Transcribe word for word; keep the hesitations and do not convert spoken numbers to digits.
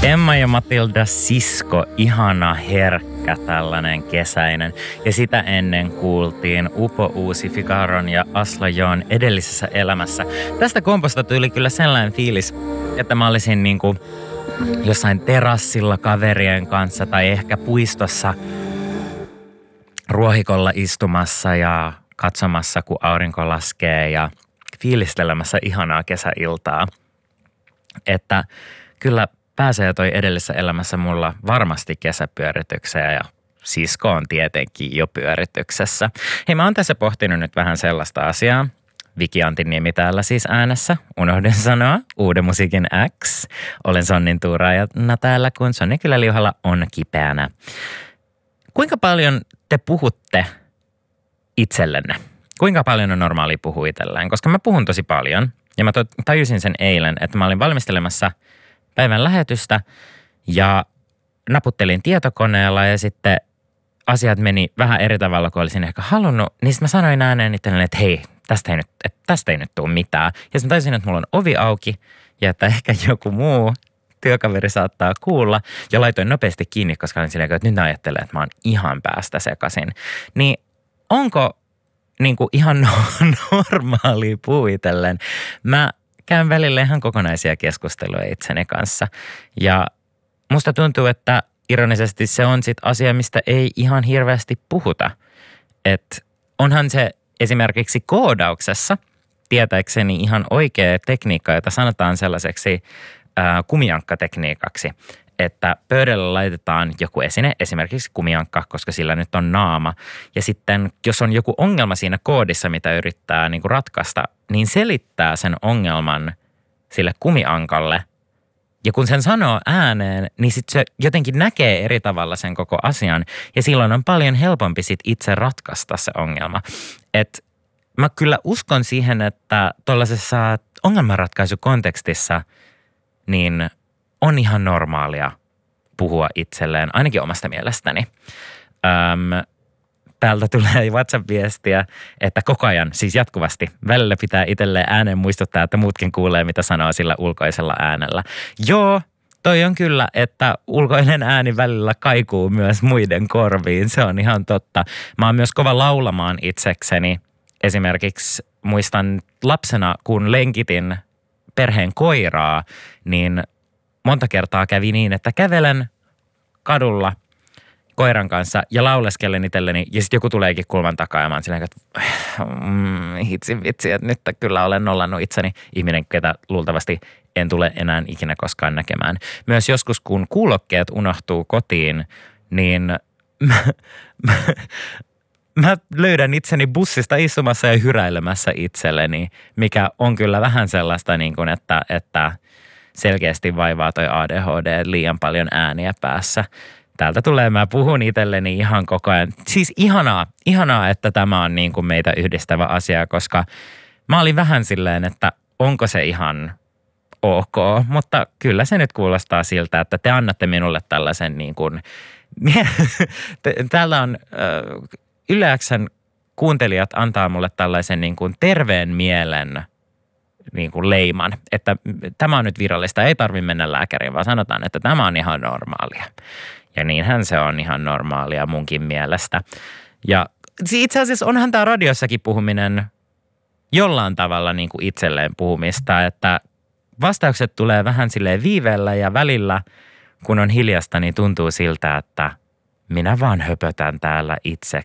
Emma ja Matilda Sisko, ihana herkkä tällainen kesäinen. Ja sitä ennen kuultiin Upo Uusi Figaron ja Asla Joon Edellisessä elämässä. Tästä komposta tuli kyllä sellainen fiilis, että mä olisin niinku jossain terassilla kaverien kanssa tai ehkä puistossa ruohikolla istumassa ja katsomassa, kun aurinko laskee ja fiilistelemässä ihanaa kesäiltaa. Että kyllä pääsee toi edellisessä elämässä mulla varmasti kesäpyöritykseen ja sisko on tietenkin jo pyörityksessä. Hei, mä oon tässä pohtinut nyt vähän sellaista asiaa. Viki Antiniemi täällä siis äänessä. Unohdin sanoa Uuden musiikin X. Olen Sonnin tuuraajana täällä, kun Sonni Kyläliuhalla on kipeänä. Kuinka paljon te puhutte itsellenne? Kuinka paljon on normaali puhua itselleen? Koska mä puhun tosi paljon ja mä tajusin sen eilen, että mä olin valmistelemassa päivän lähetystä ja naputtelin tietokoneella ja sitten asiat meni vähän eri tavalla kuin olisin ehkä halunnut. Niin sitten mä sanoin ääneen itselleni, että hei, tästä ei nyt, että tästä ei nyt tule mitään. Ja sitten mä tajusin, että mulla on ovi auki ja että ehkä joku muu työkaveri saattaa kuulla. Ja laitoin nopeasti kiinni, koska olin silleen, että nyt ne ajattelee, että mä oon ihan päästä sekaisin. Niin onko niin kuin ihan normaalia puhuitellen? Mä käyn välillä ihan kokonaisia keskusteluja itseni kanssa. Ja musta tuntuu, että ironisesti se on sit asia, mistä ei ihan hirveästi puhuta. Että onhan se esimerkiksi koodauksessa tietääkseni ihan oikea tekniikka, jota sanotaan sellaiseksi ää, kumiankkatekniikaksi. Että pöydällä laitetaan joku esine, esimerkiksi kumiankka, koska sillä nyt on naama. Ja sitten, jos on joku ongelma siinä koodissa, mitä yrittää niin kuin ratkaista, niin selittää sen ongelman sille kumiankalle. Ja kun sen sanoo ääneen, niin sitten se jotenkin näkee eri tavalla sen koko asian. Ja silloin on paljon helpompi sit itse ratkaista se ongelma. Että mä kyllä uskon siihen, että tuollaisessa ongelmanratkaisukontekstissa niin on ihan normaalia puhua itselleen, ainakin omasta mielestäni. Öm, täältä tulee WhatsApp-viestiä, että koko ajan, siis jatkuvasti, välillä pitää itselleen ääneen muistuttaa, että muutkin kuulee, mitä sanoo sillä ulkoisella äänellä. Joo, toi on kyllä, että ulkoinen ääni välillä kaikuu myös muiden korviin, se on ihan totta. Mä oon myös kova laulamaan itsekseni. Esimerkiksi muistan lapsena, kun lenkitin perheen koiraa, niin monta kertaa kävi niin, että kävelen kadulla koiran kanssa ja lauleskellen itselleni ja sitten joku tuleekin kulman takaa ja mä oon silleen, että mm, hitsi vitsi, että nyt kyllä olen nollannut itseni. Ihminen, ketä luultavasti en tule enää ikinä koskaan näkemään. Myös joskus, kun kuulokkeet unohtuu kotiin, niin mä, mä, mä löydän itseni bussista istumassa ja hyräilemässä itselleni, mikä on kyllä vähän sellaista niin kuin, että, että selkeästi vaivaa toi A D H D, liian paljon ääniä päässä. Täältä tulee, mä puhun itselleni ihan koko ajan. Siis ihanaa, ihanaa, että tämä on niin kuin meitä yhdistävä asia, koska mä olin vähän silleen, että onko se ihan ok, mutta kyllä se nyt kuulostaa siltä, että te annatte minulle tällaisen niin kuin, täällä on Yle X:n kuuntelijat antaa mulle tällaisen niin kuin terveen mielen niin kuin leiman, että tämä on nyt virallista, ei tarvitse mennä lääkäriin, vaan sanotaan, että tämä on ihan normaalia. Ja niinhän se on ihan normaalia munkin mielestä. Ja itse asiassa onhan tämä radiossakin puhuminen jollain tavalla niin kuin itselleen puhumista, että vastaukset tulee vähän silleen viiveellä ja välillä, kun on hiljasta, niin tuntuu siltä, että minä vaan höpötän täällä itse